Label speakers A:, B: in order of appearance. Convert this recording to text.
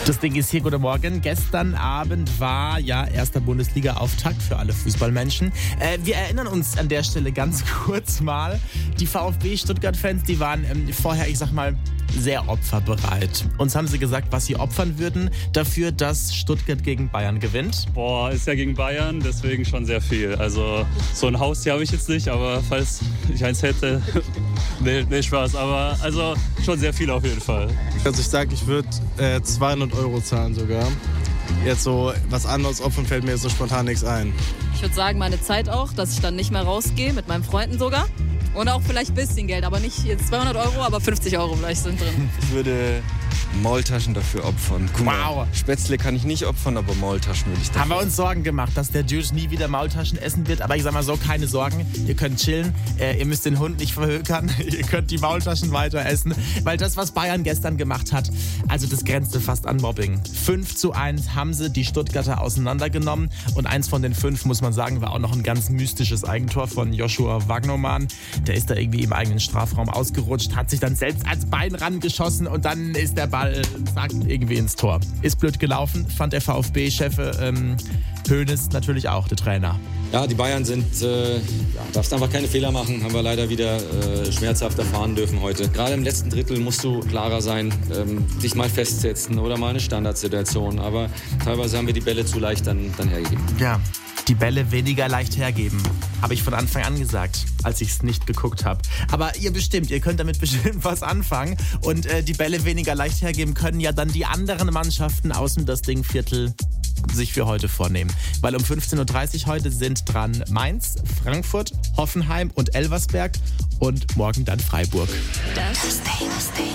A: Das Ding ist hier, guten Morgen. Gestern Abend war ja erster Bundesliga-Auftakt für alle Fußballmenschen. Wir erinnern uns an der Stelle ganz kurz mal. Die VfB-Stuttgart-Fans, die waren vorher, ich sag mal, sehr opferbereit. Uns haben sie gesagt, was sie opfern würden dafür, dass Stuttgart gegen Bayern gewinnt.
B: Boah, ist ja gegen Bayern, deswegen schon sehr viel. Also so ein Haustier habe ich jetzt nicht, aber falls ich eins hätte, nee, Spaß. Aber also schon sehr viel auf jeden Fall.
C: Also ich sage, ich würde 200 € zahlen sogar. Jetzt so was anderes opfern fällt mir jetzt so spontan nichts ein.
D: Ich würde sagen, meine Zeit auch, dass ich dann nicht mehr rausgehe, mit meinen Freunden sogar. Und auch vielleicht ein bisschen Geld, aber nicht jetzt 200 €, aber 50 € vielleicht sind drin.
E: Ich würde Maultaschen dafür opfern. Guck mal,
A: Wow.
E: Spätzle kann ich nicht opfern, aber Maultaschen würde ich dafür.
A: Haben wir uns Sorgen gemacht, dass der Juice nie wieder Maultaschen essen wird. Aber ich sag mal so, keine Sorgen. Ihr könnt chillen. Ihr müsst den Hund nicht verhökern. Ihr könnt die Maultaschen weiter essen. Weil das, was Bayern gestern gemacht hat, also das grenzte fast an Mobbing. 5:1 haben sie die Stuttgarter auseinandergenommen. Und eins von den 5, muss man sagen, war auch noch ein ganz mystisches Eigentor von Joshua Wagnermann. Der ist da irgendwie im eigenen Strafraum ausgerutscht, hat sich dann selbst ans Bein rangeschossen und dann ist der Ball, zack, irgendwie ins Tor. Ist blöd gelaufen, fand der VfB-Chef Hoeneß natürlich auch, der Trainer.
F: Ja, die Bayern sind, darfst einfach keine Fehler machen, haben wir leider wieder schmerzhaft erfahren dürfen heute. Gerade im letzten Drittel musst du klarer sein, dich mal festsetzen oder mal eine Standardsituation, aber teilweise haben wir die Bälle zu leicht dann hergegeben.
A: Ja, die Bälle weniger leicht hergeben, habe ich von Anfang an gesagt, als ich es nicht geguckt habe. Aber ihr könnt damit bestimmt was anfangen und die Bälle weniger leicht hergeben können ja dann die anderen Mannschaften aus dem Das Ding-Viertel sich für heute vornehmen. Weil um 15:30 Uhr heute sind dran Mainz, Frankfurt, Hoffenheim und Elversberg und morgen dann Freiburg.
G: Das Ding.